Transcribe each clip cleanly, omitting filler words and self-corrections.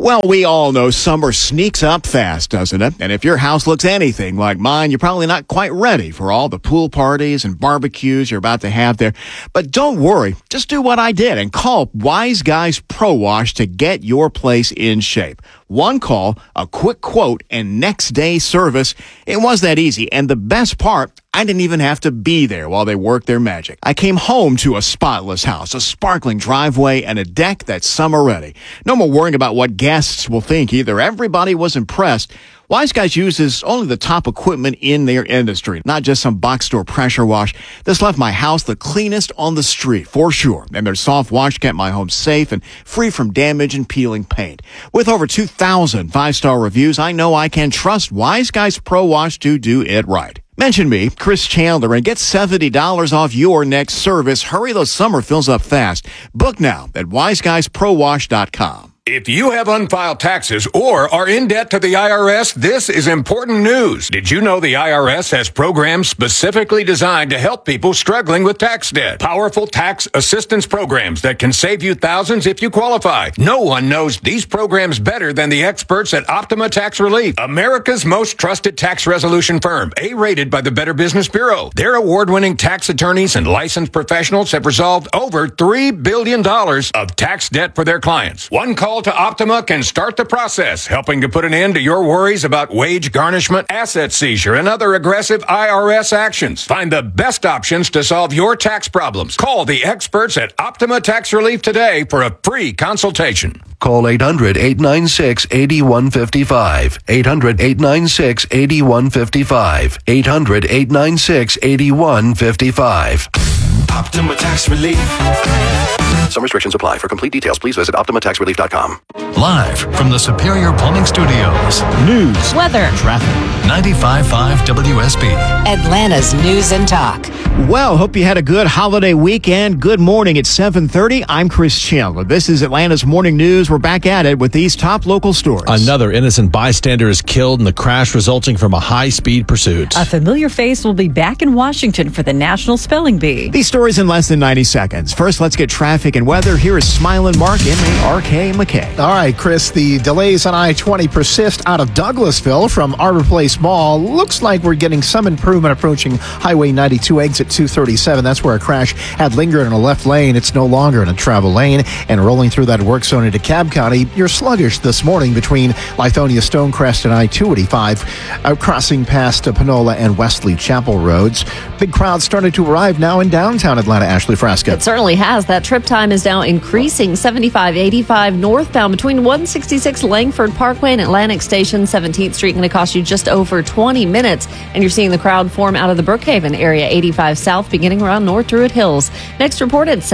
Well, we all know summer sneaks up fast, doesn't it? And if your house looks anything like mine, you're probably not quite ready for all the pool parties and barbecues you're about to have there. But don't worry. Just do what I did and call Wise Guys Pro Wash to get your place in shape. One call, a quick quote, and next day service. It was that easy. And the best part, I didn't even have to be there while they worked their magic. I came home to a spotless house, a sparkling driveway, and a deck that's summer ready. No more worrying about what guests will think either. Everybody was impressed. Wise Guys uses only the top equipment in their industry, not just some box store pressure wash. This left my house the cleanest on the street, for sure. And their soft wash kept my home safe and free from damage and peeling paint. With over 2,000 five-star reviews, I know I can trust Wise Guys Pro Wash to do it right. Mention me, Chris Chandler, and get $70 off your next service. Hurry, those summer fills up fast. Book now at wiseguysprowash.com. If you have unfiled taxes or are in debt to the IRS, this is important news. Did you know the IRS has programs specifically designed to help people struggling with tax debt? Powerful tax assistance programs that can save you thousands if you qualify. No one knows these programs better than the experts at Optima Tax Relief, America's most trusted tax resolution firm, A-rated by the Better Business Bureau. Their award-winning tax attorneys and licensed professionals have resolved over $3 billion of tax debt for their clients. One call to Optima can start the process, helping to put an end to your worries about wage garnishment, asset seizure, and other aggressive IRS actions. Find the best options to solve your tax problems. Call the experts at Optima Tax Relief today for a free consultation. Call 800-896-8155. 800-896-8155. 800-896-8155. Optima Tax Relief. Some restrictions apply. For complete details, please visit OptimaTaxRelief.com. Live from the Superior Plumbing Studios. News, weather, traffic. 95.5 WSB. Atlanta's News and Talk. Well, hope you had a good holiday weekend. Good morning. It's 7:30. I'm Chris Chandler. This is Atlanta's Morning News. We're back at it with these top local stories. Another innocent bystander is killed in the crash resulting from a high-speed pursuit. A familiar face will be back in Washington for the National Spelling Bee. These stories in less than 90 seconds. First, let's get traffic and weather. Here is Smilin' Mark, M-A-R-K McKay. All right, Chris, the delays on I-20 persist out of Douglasville from Arbor Place Mall. Looks like we're getting some improvement approaching Highway 92 exit 237. That's where a crash had lingered in a left lane. It's no longer in a travel lane. And rolling through that work zone into Cobb County, you're sluggish this morning between Lithonia Stonecrest and I-285, crossing past Panola and Wesley Chapel roads. Big crowds starting to arrive now in downtown Atlanta. Ashley Frasca. It certainly has. That trip time is now increasing. 75-85 northbound between 166 Langford Parkway and Atlantic Station. 17th Street going to cost you just over 20 minutes. And you're seeing the crowd form out of the Brookhaven area. 85 south beginning around North Druid Hills. Next report at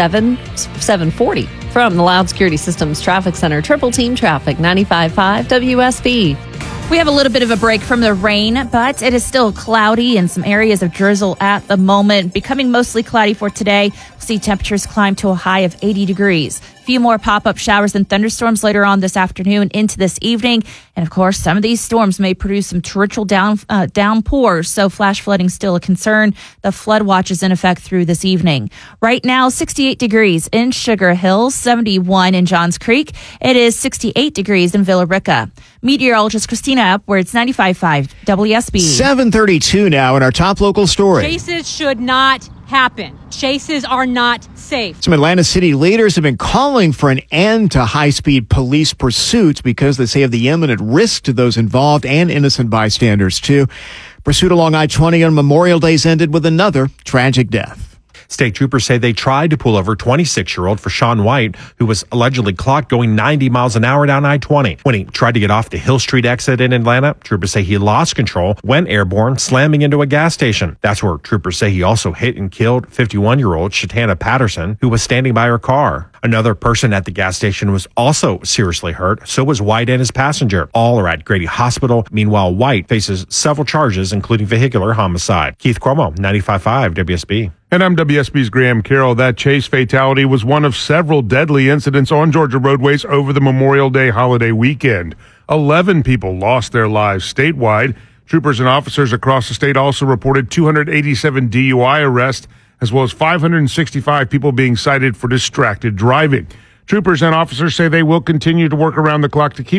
7:40 from the Loud Security Systems Traffic Center. Triple Team Traffic, 95.5 WSB. We have a little bit of a break from the rain, but it is still cloudy and some areas of drizzle at the moment. Becoming mostly cloudy for today. We'll see temperatures climb to a high of 80 degrees. A few more pop-up showers and thunderstorms later on this afternoon into this evening. And, of course, some of these storms may produce some torrential downpours, so flash flooding still a concern. The flood watch is in effect through this evening. Right now, 68 degrees in Sugar Hill, 71 in Johns Creek. It is 68 degrees in Villa Rica. Meteorologist Christina Upwards, 95.5 WSB. 7:32 now in our top local story. Chases should not happen. Chases are not safe. Some Atlanta city leaders have been calling for an end to high-speed police pursuits because they say of the imminent risk to those involved and innocent bystanders, too. Pursuit along I-20 on Memorial Day's ended with another tragic death. State troopers say they tried to pull over 26-year-old Fashawn White, who was allegedly clocked going 90 miles an hour down I-20. When he tried to get off the Hill Street exit in Atlanta, troopers say he lost control, went airborne, slamming into a gas station. That's where troopers say he also hit and killed 51-year-old Shatana Patterson, who was standing by her car. Another person at the gas station was also seriously hurt. So was White and his passenger. All are at Grady Hospital. Meanwhile, White faces several charges, including vehicular homicide. Keith Cuomo, 95.5 WSB. And I'm WSB's Graham Carroll. That chase fatality was one of several deadly incidents on Georgia roadways over the Memorial Day holiday weekend. 11 people lost their lives statewide. Troopers and officers across the state also reported 287 DUI arrests, as well as 565 people being cited for distracted driving. Troopers and officers say they will continue to work around the clock to keep